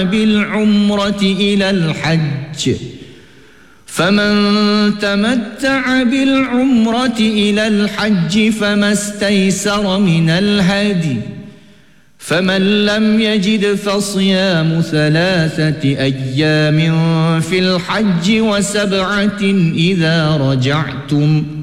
بالعمرة إلى الحج فمن تمتع بالعمرة إلى الحج فما استيسر من الهدي فمن لم يجد فصيام 3 أيام في الحج و7 إذا رجعتم